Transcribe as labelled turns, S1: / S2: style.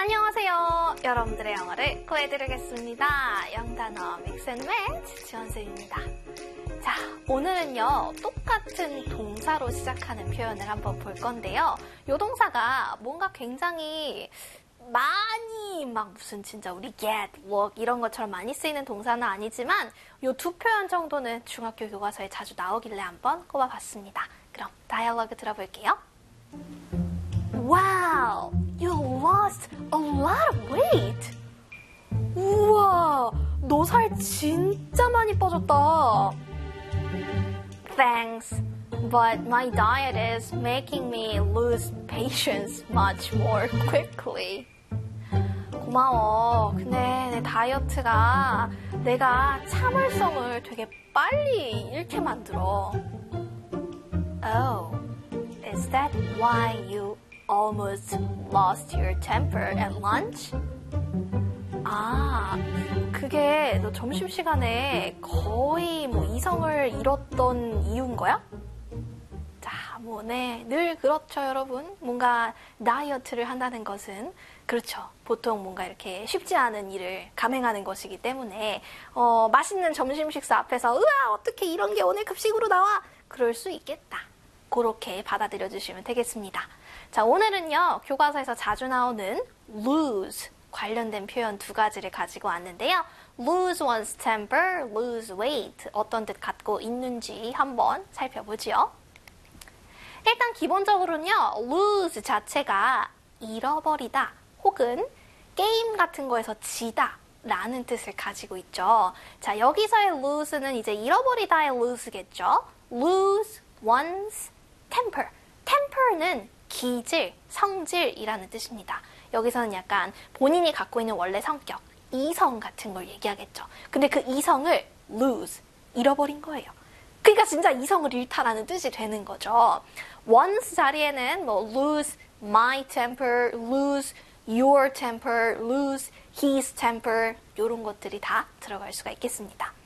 S1: 안녕하세요. 여러분들의 영어를 구해드리겠습니다. 영단어 믹스앤매치 지원쌤입니다. 자, 오늘은요, 똑같은 동사로 시작하는 표현을 한번 볼 건데요. 이 동사가 뭔가 굉장히 많이 무슨 진짜 우리 get, work 이런 것처럼 많이 쓰이는 동사는 아니지만 이 두 표현 정도는 중학교 교과서에 자주 나오길래 한번 꼽아봤습니다. 그럼 다이얼로그 들어볼게요. Wow, you lost a lot of weight. 우와, 너 살 진짜 많이 빠졌다. Thanks, but my diet is making me lose patience much more quickly. 고마워. 근데 내 다이어트가 내가 참을성을 되게 빨리 잃게 만들어. Oh, is that why you almost lost your temper at lunch? 아, 그게 너 점심시간에 거의 이성을 잃었던 이유인 거야? 자, 늘 그렇죠, 여러분. 뭔가 다이어트를 한다는 것은 그렇죠. 보통 뭔가 이렇게 쉽지 않은 일을 감행하는 것이기 때문에 맛있는 점심 식사 앞에서 으아, 어떻게 이런 게 오늘 급식으로 나와? 그럴 수 있겠다. 그렇게 받아들여 주시면 되겠습니다. 자, 오늘은요, 교과서에서 자주 나오는 lose 관련된 표현 두 가지를 가지고 왔는데요. lose one's temper, lose weight 어떤 뜻 갖고 있는지 한번 살펴보죠. 일단 기본적으로는요, lose 자체가 잃어버리다 혹은 게임 같은 거에서 지다 라는 뜻을 가지고 있죠. 자, 여기서의 lose는 이제 잃어버리다의 lose겠죠. lose one's temper. temper는 기질, 성질이라는 뜻입니다. 여기서는 약간 본인이 갖고 있는 원래 성격, 이성 같은 걸 얘기하겠죠. 근데 그 이성을 lose, 잃어버린 거예요. 그러니까 진짜 이성을 잃다라는 뜻이 되는 거죠. once 자리에는 lose my temper, lose your temper, lose his temper 이런 것들이 다 들어갈 수가 있겠습니다.